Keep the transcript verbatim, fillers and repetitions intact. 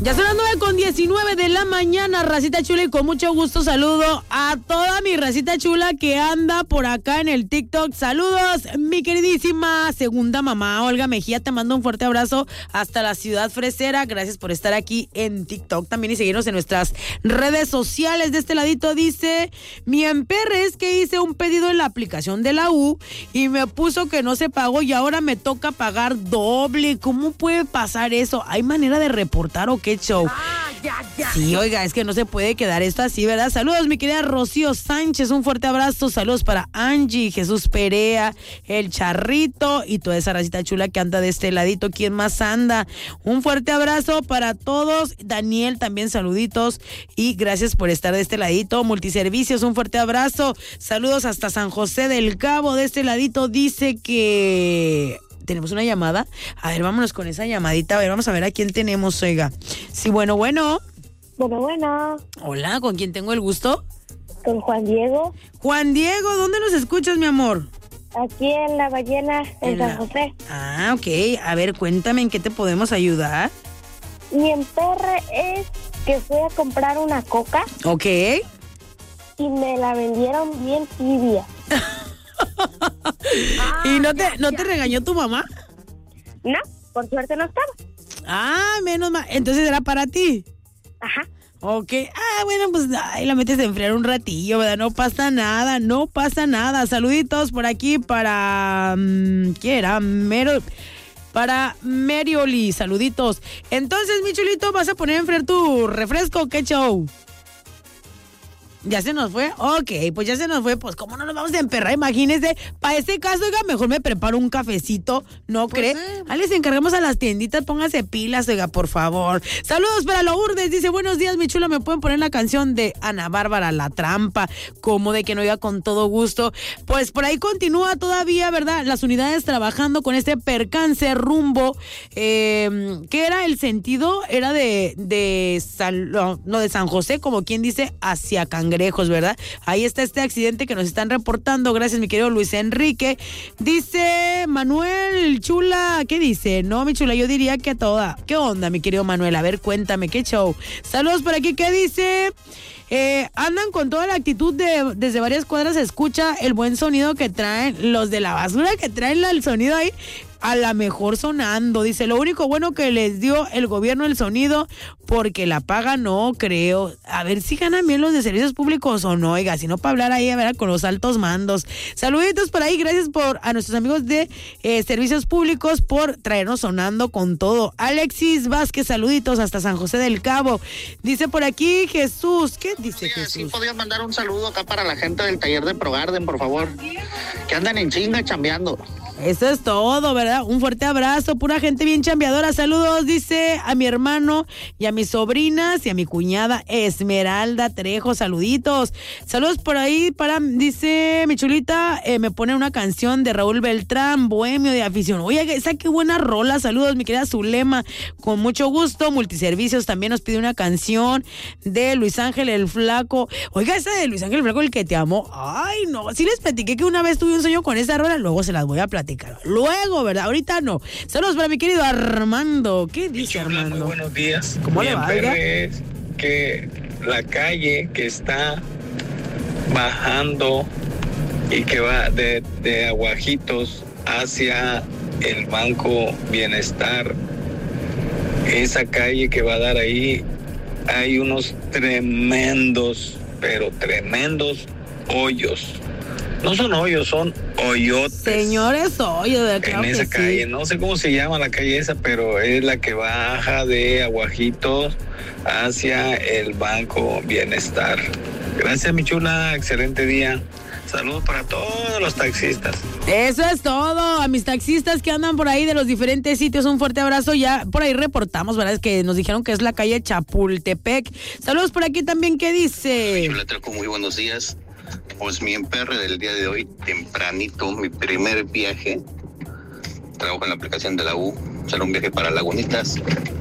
Ya son las nueve con diecinueve de la mañana, racita chula, y con mucho gusto saludo a toda mi racita chula que anda por acá en el TikTok. Saludos, mi queridísima segunda mamá, Olga Mejía, te mando un fuerte abrazo hasta la ciudad fresera. Gracias por estar aquí en TikTok también y seguirnos en nuestras redes sociales. De este ladito dice, mi emperre es que hice un pedido en la aplicación de la U y me puso que no se pagó y ahora me toca pagar doble. ¿Cómo puede pasar eso? ¿Hay manera de reportar o qué show? Ah, ya, ya. Sí, oiga, es que no se puede quedar esto así, ¿verdad? Saludos, mi querida Rocío Sánchez, un fuerte abrazo. Saludos para Angie, Jesús Perea, el Charrito y toda esa racita chula que anda de este ladito. ¿Quién más anda? Un fuerte abrazo para todos. Daniel, también saluditos y gracias por estar de este ladito. Multiservicios, un fuerte abrazo. Saludos hasta San José del Cabo. De este ladito dice que... ¿tenemos una llamada? A ver, vámonos con esa llamadita. A ver, vamos a ver a quién tenemos, oiga. Sí, bueno, bueno. Bueno, bueno. Hola, ¿con quién tengo el gusto? Con Juan Diego. Juan Diego, ¿dónde nos escuchas, mi amor? Aquí en La Ballena, en, en San la... José. Ah, ok. A ver, cuéntame, ¿en qué te podemos ayudar? Mi emperre es que fui a comprar una coca. Ok. Y me la vendieron bien tibia. ah, ¿Y no te, ya, no ya. te regañó tu mamá? No, por suerte no estaba. Ah, menos mal. Entonces era para ti. Ajá. Ok. Ah, bueno, pues ay, la metes a enfriar un ratillo, ¿verdad? No pasa nada, no pasa nada. Saluditos por aquí para... Um, ¿qué era? Mero... Para Merioli, saluditos. Entonces, mi chulito, ¿vas a poner a enfriar tu refresco? ¿Qué show? ¿Ya se nos fue? Ok, pues ya se nos fue. Pues, ¿cómo no nos vamos a emperrar? Imagínese. Para este caso, oiga, mejor me preparo un cafecito. ¿No pues cree? Sí. Ah, les encargamos a las tienditas. Póngase pilas, oiga, por favor. Saludos para Lourdes. Dice, buenos días, mi chula. ¿Me pueden poner la canción de Ana Bárbara, La Trampa? Como de que no iba con todo gusto. Pues por ahí continúa todavía, ¿verdad? Las unidades trabajando con este percance rumbo. Eh, ¿Qué era el sentido? Era de, de, San, no, no, de San José, como quien dice, hacia Cangrejos. Cangrejos, ¿verdad? Ahí está este accidente que nos están reportando. Gracias, mi querido Luis Enrique. Dice Manuel, chula, ¿qué dice? No, mi chula, yo diría que a toda. ¿Qué onda, mi querido Manuel? A ver, cuéntame, ¿qué show? Saludos por aquí, ¿qué dice? Eh, andan con toda la actitud de desde varias cuadras se escucha el buen sonido que traen los de la basura, que traen el sonido ahí a la mejor sonando. Dice, lo único bueno que les dio el gobierno el sonido, porque la paga no creo. A ver si ganan bien los de servicios públicos o no, oiga, si no para hablar ahí, a ver, con los altos mandos. Saluditos por ahí, gracias por a nuestros amigos de eh, servicios públicos por traernos sonando con todo. Alexis Vázquez, saluditos hasta San José del Cabo. Dice por aquí Jesús, ¿qué dice sí, Jesús? Sí, podías mandar un saludo acá para la gente del taller de ProGarden, por favor, que andan en chinga chambeando. Eso es todo, ¿verdad? Un fuerte abrazo, pura gente bien chambeadora. Saludos, dice a mi hermano y a mis sobrinas y a mi cuñada Esmeralda Trejo. Saluditos. Saludos por ahí para, dice mi chulita, eh, me pone una canción de Raúl Beltrán, Bohemio de Afición. Oye, esa qué buena rola. Saludos, mi querida Zulema. Con mucho gusto. Multiservicios también nos pide una canción de Luis Ángel el Flaco. Oiga, esa de Luis Ángel el Flaco, el que te amó. Ay, no. Sí les platiqué que una vez tuve un sueño con esa rola. Luego se las voy a platicar. Luego, ¿verdad? Ahorita no. Saludos para mi querido Armando. ¿Qué dice Chula, Armando? Muy buenos días. ¿Cómo le va? Es que la calle que está bajando y que va de, de Aguajitos hacia el Banco Bienestar, esa calle que va a dar ahí, hay unos tremendos, pero tremendos hoyos. No son hoyos, son hoyotes. Señores, hoyos, de en esa calle. Sí. No sé cómo se llama la calle esa, pero es la que baja de Aguajitos hacia el Banco Bienestar. Gracias, mi chula. Excelente día. Saludos para todos los taxistas. Eso es todo. A mis taxistas que andan por ahí de los diferentes sitios, un fuerte abrazo. Ya por ahí reportamos, ¿verdad? Es que nos dijeron que es la calle Chapultepec. Saludos por aquí también. ¿Qué dice? Chula Trejo, muy buenos días. Pues mi emperre del día de hoy, tempranito, mi primer viaje. Trabajo en la aplicación de la U. Será un viaje para Lagunitas.